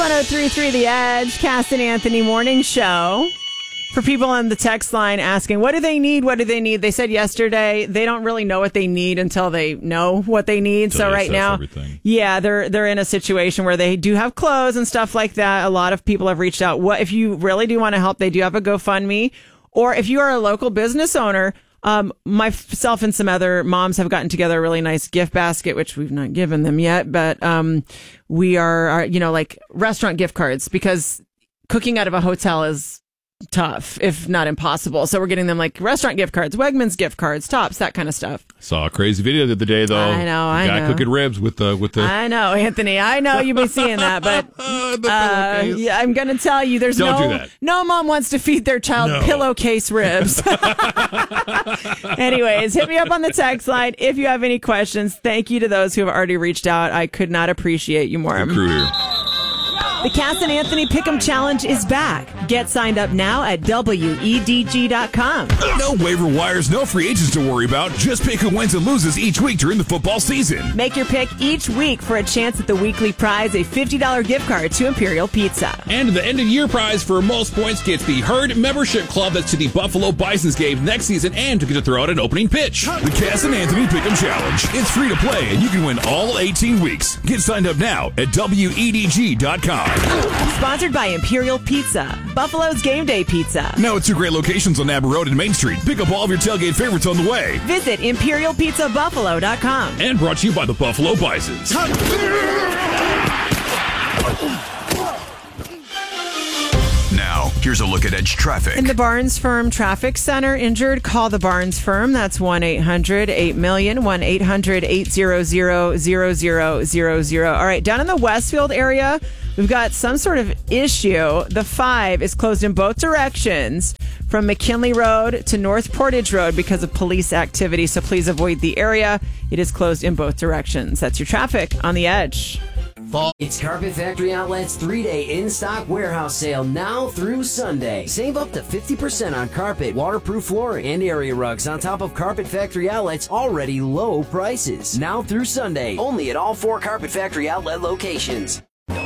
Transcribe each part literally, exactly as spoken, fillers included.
one oh three point three The Edge, Cass and Anthony Morning Show. For people on the text line asking, what do they need? What do they need? They said yesterday they don't really know what they need until they know what they need. Until so right now, everything. yeah, they're they're in a situation where they do have clothes and stuff like that. A lot of people have reached out. What if you really do want to help? They do have a GoFundMe. Or if you are a local business owner, um, myself and some other moms have gotten together a really nice gift basket, which we've not given them yet. But um, we are, are, you know, like restaurant gift cards, because cooking out of a hotel is tough, if not impossible. So we're getting them like restaurant gift cards, Wegmans gift cards, Tops, that kind of stuff. Saw a crazy video the other day, though. I know, the I guy know. cooking ribs with the with the. I know, Anthony. I know you've been seeing that, but uh, yeah, I'm going to tell you, there's Don't no do that. no mom wants to feed their child No. pillowcase ribs. Anyways, hit me up on the text line if you have any questions. Thank you to those who have already reached out. I could not appreciate you more. Good crew here. The Cass and Anthony Pick'em Challenge is back. Get signed up now at W E D G dot com. No waiver wires, no free agents to worry about. Just pick who wins and loses each week during the football season. Make your pick each week for a chance at the weekly prize, a fifty dollars gift card to Imperial Pizza. And the end-of-year prize for most points gets the Herd Membership Club that's to the Buffalo Bison's game next season, and to get to throw out an opening pitch. The Cass and Anthony Pick'em Challenge. It's free to play, and you can win all eighteen weeks. Get signed up now at W E D G dot com. Sponsored by Imperial Pizza, Buffalo's Game Day Pizza. Now at two great locations on Abbott Road and Main Street. Pick up all of your tailgate favorites on the way. Visit Imperial Pizza Buffalo dot com. And brought to you by the Buffalo Bisons. Now, here's a look at Edge traffic. In the Barnes Firm Traffic Center, injured, call the Barnes Firm. That's one eight hundred eight million, one eight hundred eight hundred zero zero zero zero. All right, down in the Westfield area, we've got some sort of issue. The five is closed in both directions from McKinley Road to North Portage Road because of police activity, so please avoid the area. It is closed in both directions. That's your traffic on the Edge. It's Carpet Factory Outlet's three-day in-stock warehouse sale now through Sunday. Save up to fifty percent on carpet, waterproof flooring, and area rugs on top of Carpet Factory Outlet's already low prices. Now through Sunday, only at all four Carpet Factory Outlet locations.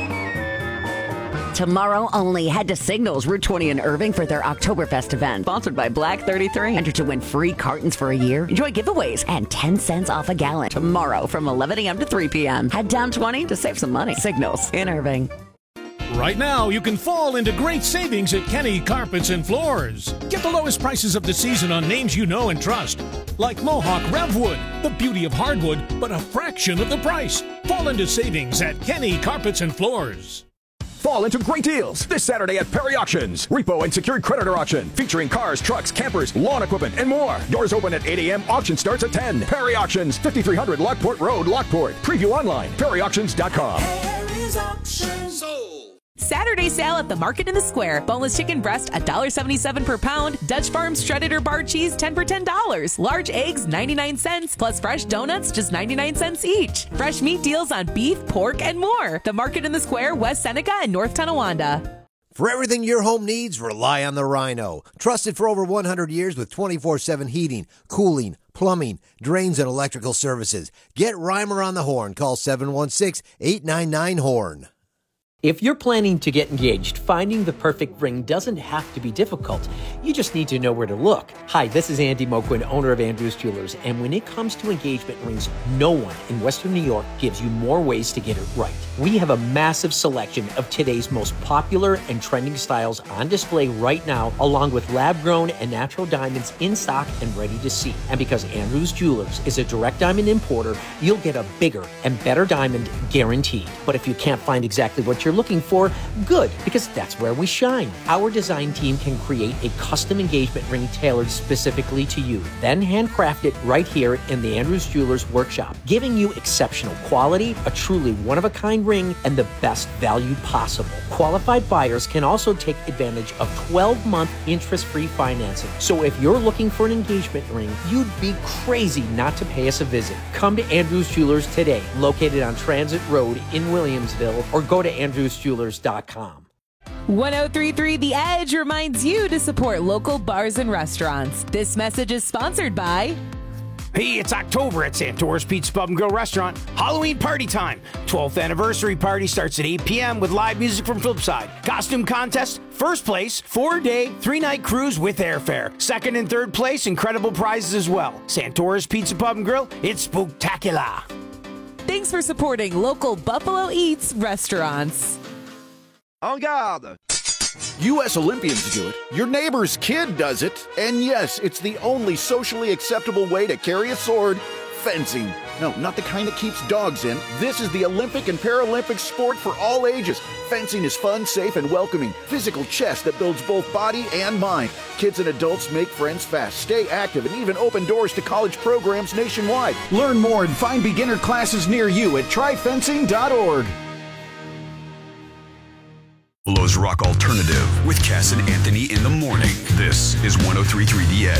Tomorrow only. Head to Signals Route twenty in Irving for their Oktoberfest event. Sponsored by Black thirty-three. Enter to win free cartons for a year. Enjoy giveaways and ten cents off a gallon. Tomorrow from eleven a.m. to three p.m. Head down twenty to save some money. Signals in Irving. Right now, you can fall into great savings at Kenny Carpets and Floors. Get the lowest prices of the season on names you know and trust. Like Mohawk Revwood, the beauty of hardwood, but a fraction of the price. Fall into savings at Kenny Carpets and Floors. Fall into great deals this Saturday at Perry Auctions. Repo and secured creditor auction featuring cars, trucks, campers, lawn equipment, and more. Doors open at eight a.m. Auction starts at ten. Perry Auctions, fifty-three hundred Lockport Road, Lockport. Preview online, perry auctions dot com. Perry's Auctions. Sold. Saturday sale at the Market in the Square. Boneless chicken breast, one dollar seventy-seven per pound. Dutch Farms shredded or bar cheese, ten for ten dollars. Large eggs, ninety-nine cents. Plus fresh donuts, just ninety-nine cents each. Fresh meat deals on beef, pork, and more. The Market in the Square, West Seneca and North Tonawanda. For everything your home needs, rely on the Rhino. Trusted for over one hundred years with twenty-four seven heating, cooling, plumbing, drains, and electrical services. Get Reimer on the horn. Call seven one six, eight nine nine, HORN. If you're planning to get engaged, finding the perfect ring doesn't have to be difficult. You just need to know where to look. Hi, this is Andy Moquin, owner of Andrews Jewelers, and when it comes to engagement rings, no one in Western New York gives you more ways to get it right. We have a massive selection of today's most popular and trending styles on display right now, along with lab-grown and natural diamonds in stock and ready to see. And because Andrews Jewelers is a direct diamond importer, you'll get a bigger and better diamond guaranteed. But if you can't find exactly what you're looking for, good, because that's where we shine. Our design team can create a custom engagement ring tailored specifically to you, then handcraft it right here in the Andrews Jewelers workshop, giving you exceptional quality, a truly one-of-a-kind ring, and the best value possible. Qualified buyers can also take advantage of twelve-month interest-free financing. So if you're looking for an engagement ring, you'd be crazy not to pay us a visit. Come to Andrews Jewelers today, located on Transit Road in Williamsville, or go to andrews jewelers dot com. one oh three point three The Edge reminds you to support local bars and restaurants. This message is sponsored by Hey, it's October at Santora's Pizza Pub and Grill Restaurant. Halloween party time. twelfth anniversary party starts at eight p.m. with live music from Flipside. Costume contest, first place, four-day, three-night cruise with airfare. Second and third place, incredible prizes as well. Santora's Pizza Pub and Grill, it's spooktacular. Thanks for supporting local Buffalo Eats restaurants. En garde! U S Olympians do it, your neighbor's kid does it, and yes, it's the only socially acceptable way to carry a sword, fencing. No, not the kind that keeps dogs in. This is the Olympic and Paralympic sport for all ages. Fencing is fun, safe, and welcoming. Physical chess that builds both body and mind. Kids and adults make friends fast, stay active, and even open doors to college programs nationwide. Learn more and find beginner classes near you at try fencing dot org. Buffalo's Rock Alternative with Cass and Anthony in the morning. This is one oh three point three The Edge.